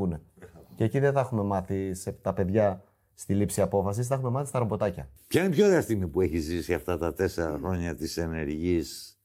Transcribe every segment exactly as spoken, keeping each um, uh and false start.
ακούνε. Και εκεί δεν θα έχουμε μάθει σε, τα παιδιά στη λήψη απόφασης, θα έχουμε μάθει στα ρομποτάκια. Ποια είναι η πιο ωραία στιγμή που έχει ζήσει αυτά τα τέσσερα χρόνια της ενεργής,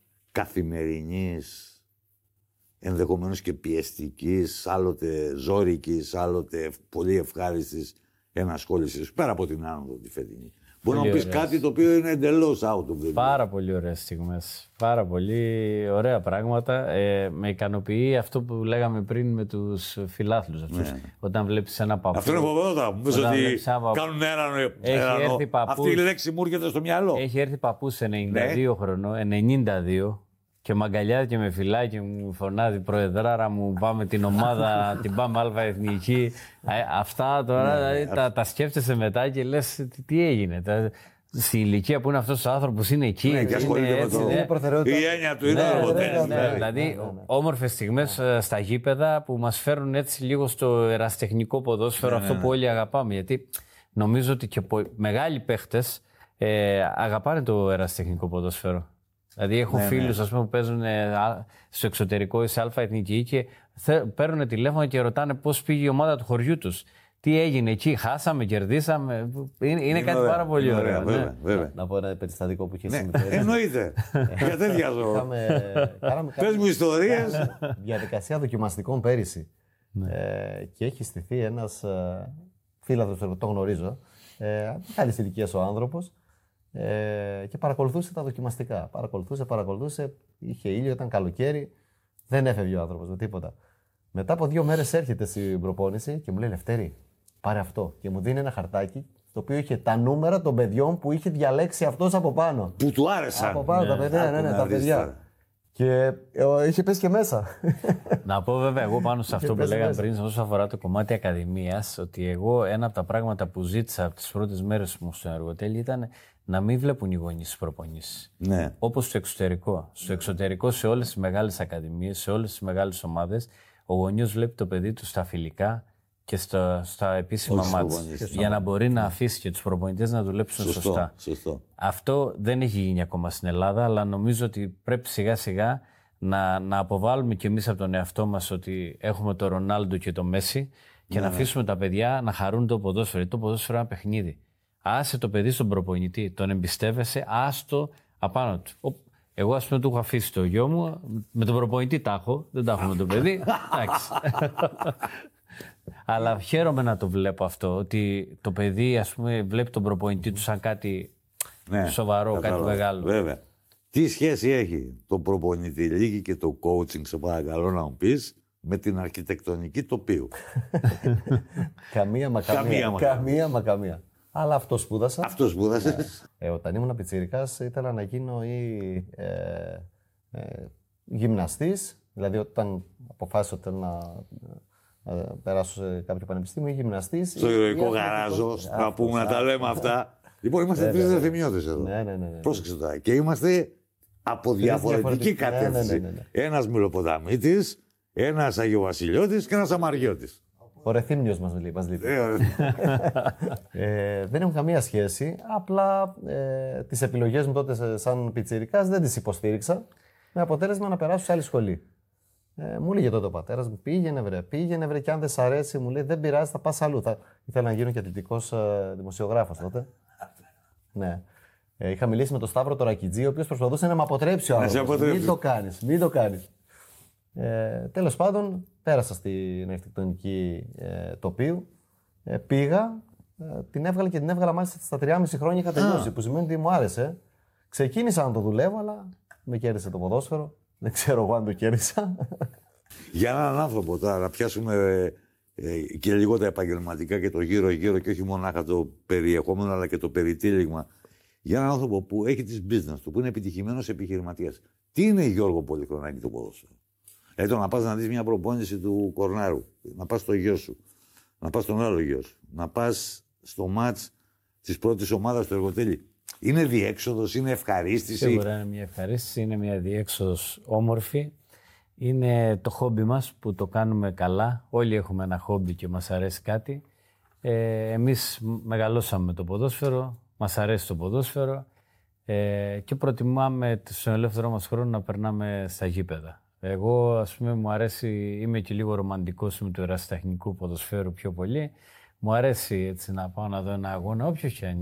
καθημερινής, ενδεχομένως και πιεστικής, άλλοτε ζώρικης, άλλοτε πολύ ευχάριστης ενασχόλησης, πέρα από την άνοδο τη φετινή? Μπορεί να πεις κάτι το οποίο είναι εντελώς out of the Πάρα πολύ ωραίες στιγμές. Πάρα πολύ ωραία πράγματα. Ε, με ικανοποιεί αυτό που λέγαμε πριν με τους φιλάθλους αυτούς. Ναι. Όταν βλέπεις ένα παππού. Αυτό είναι φοβερό. Μου πεις ότι κάνουν έναν. Αυτή η λέξη μου έρχεται στο μυαλό. Έχει έρθει παππούς ενενήντα δύο ναι. χρονών, ενενήντα δύο. Και μαγκαλιάζει και με φυλάει και μου φωνάζει «Προεδράρα μου, πάμε την ομάδα, την πάμε Αλφα Εθνική». Αυτά τώρα ναι, τα, τα σκέφτεσαι μετά και λες τι, τι έγινε. Τα, στην ηλικία που είναι αυτός ο άνθρωπος είναι εκεί. Ναι, και ασχολείται με το... Η έννοια του είναι ναι, αποτέλεσμα. Ναι, ναι, ναι, δηλαδή ναι, ναι, ναι. Όμορφες στιγμές στα γήπεδα που μας φέρουν έτσι λίγο στο ερασιτεχνικό ποδόσφαιρο, ναι, αυτό ναι, ναι. που όλοι αγαπάμε. Γιατί νομίζω ότι και μεγάλοι παίχτες ε, αγαπάνε το ερασιτεχνικό ποδόσφαιρο. Δηλαδή, έχω ναι, φίλους ναι. που παίζουν στο εξωτερικό ή σε Αλφα Εθνική και παίρνουν τηλέφωνο και ρωτάνε πώς πήγε η ομάδα του χωριού τους. Τι έγινε εκεί, χάσαμε, κερδίσαμε. Είναι, είναι κάτι ωραία, πάρα πολύ ωραίο. Βέβαια, ναι. βέβαια. Να πω ένα περιστατικό που είχε ναι, συμβεί. Εννοείται. Για τέτοια ζώα. Πες μου ιστορίες. Διαδικασία δοκιμαστικών πέρυσι. Ναι. Ε, και έχει στηθεί ένας ε, φίλος, το γνωρίζω. Ε, Καλής ηλικίας ο άνθρωπος. Ε, και παρακολουθούσε τα δοκιμαστικά. Παρακολουθούσε, παρακολουθούσε. Είχε ήλιο, ήταν καλοκαίρι. Δεν έφευγε ο άνθρωπος με τίποτα. Μετά από δύο μέρες έρχεται στην προπόνηση και μου λέει «Λευτέρη, πάρε αυτό». Και μου δίνει ένα χαρτάκι στο οποίο είχε τα νούμερα των παιδιών που είχε διαλέξει αυτός από πάνω. Που του άρεσαν. Από πάνω, ναι, τα παιδιά, ναι, ναι, ναι, τα παιδιά. Και ε, είχε πέσει και μέσα. Να πω βέβαια εγώ πάνω σε αυτό που λέγαμε πριν, όσο αφορά το κομμάτι ακαδημίας, ότι εγώ ένα από τα πράγματα που ζήτησα από τις πρώτες μέρες μου στο Αργοτέλει ήταν να μην βλέπουν οι γονείς τις προπονήσεις. Ναι. Όπως στο εξωτερικό. Στο εξωτερικό, σε όλες τις μεγάλες ακαδημίες, σε όλες τις μεγάλες ομάδες, ο γονιός βλέπει το παιδί του στα φιλικά και στα, στα επίσημα μάτς. Για να μπορεί να αφήσει και τους προπονητές να δουλέψουν σωστό, σωστά. Σωστό. Αυτό δεν έχει γίνει ακόμα στην Ελλάδα, αλλά νομίζω ότι πρέπει σιγά σιγά να, να αποβάλουμε κι εμείς από τον εαυτό μας ότι έχουμε το Ρονάλντο και το Μέση και ναι, να αφήσουμε ναι. τα παιδιά να χαρούν το ποδόσφαιρο. Το ποδόσφαιρο είναι ένα παιχνίδι. Άσε το παιδί στον προπονητή, τον εμπιστεύεσαι, άστο απάνω του. Εγώ, ας πούμε, του έχω αφήσει το γιο μου, με τον προπονητή τα έχω, δεν τα έχω με το παιδί. Εντάξει. Αλλά χαίρομαι να το βλέπω αυτό, ότι το παιδί, ας πούμε, βλέπει τον προπονητή του σαν κάτι ναι, σοβαρό, κάτι μεγάλο. Βέβαια. Τι σχέση έχει το προπονητή λίγη και το coaching, σε παρακαλώ να μου πεις, με την αρχιτεκτονική τοπίου? Καμία μα καμία. Καμία μα καμία. Αλλά αυτό σπούδασα. Αυτό σπούδασε. Ε, όταν ήμουν πιτσιρικάς ήθελα να γίνω ή ε, ε, γυμναστής. Δηλαδή όταν αποφάσισα ότι να ε, περάσω σε κάποιο πανεπιστήμιο ή γυμναστής. Στο ηρωικό γαράζο, να πούμε να τα λέμε αυτά. Λοιπόν, είμαστε τρεις δευτερημιώτες εδώ. Ναι, ναι, ναι. Πρόσεξε τώρα. Και είμαστε από διαφορετική κατεύθυνση. Ένας Μυλοποταμίτης, ένας Αγιοβασιλιώτης και ένας Αμαριώτης. Ο Ρεθύμνιος μας λέει. Μας λέει. ε, δεν έχουν καμία σχέση. Απλά ε, τις επιλογές μου τότε σαν πιτσιρικάς δεν τις υποστήριξα. Με αποτέλεσμα να περάσω σε άλλη σχολή. Ε, μου έλεγε τότε ο πατέρας μου: πήγαινε βρε, πήγαινε βρε. Και αν δεν σ' αρέσει, μου λέει: δεν πειράζει, θα πας αλλού. Θα... Ήθελα να γίνω και αθλητικός ε, δημοσιογράφος τότε. Ναι. Ε, είχα μιλήσει με τον Σταύρο Τωρακιτζή, ο οποίος προσπαθούσε να με αποτρέψει ο άνθρωπος. Μην το κάνεις, μην το κάνεις. Ε, τέλος πάντων, πέρασα στην αρχιτεκτονική ε, τοπίου. Ε, πήγα, ε, την έβγαλα και την έβγαλα μάλιστα στα τριάμισι χρόνια είχα τελειώσει. Που σημαίνει ότι μου άρεσε. Ξεκίνησα να το δουλεύω, αλλά με κέρδισε το ποδόσφαιρο. Δεν ξέρω εγώ αν το κέρδισα. Για έναν άνθρωπο τώρα, να πιάσουμε ε, ε, και λίγο τα επαγγελματικά και το γύρω-γύρω και όχι μονάχα το περιεχόμενο, αλλά και το περιτύλιγμα. Για έναν άνθρωπο που έχει τις business του, που είναι επιτυχημένος επιχειρηματίας. Τι είναι, Γιώργο Πολυχρονάκη, το ποδόσφαιρο? Δηλαδή το να πας να δεις μια προπόνηση του Κορνάρου, να πας στο γιο σου, να πας στον άλλο γιο σου, να πας στο μάτς της πρώτης ομάδας του Αργοτέλει. Είναι διέξοδος, είναι ευχαρίστηση. Σίγουρα είναι μια ευχαρίστηση, είναι μια διέξοδος όμορφη. Είναι το χόμπι μας που το κάνουμε καλά. Όλοι έχουμε ένα χόμπι και μας αρέσει κάτι. Ε, εμείς μεγαλώσαμε με το ποδόσφαιρο, μας αρέσει το ποδόσφαιρο ε, και προτιμάμε στον ελεύθερο μας χρόνο να περνάμε στα γήπεδα. Εγώ, ας πούμε, μου αρέσει, είμαι και λίγο ρομαντικός με του ερασιτεχνικού ποδοσφαίρου πιο πολύ. Μου αρέσει έτσι να πάω να δω ένα αγώνα, όποιο και αν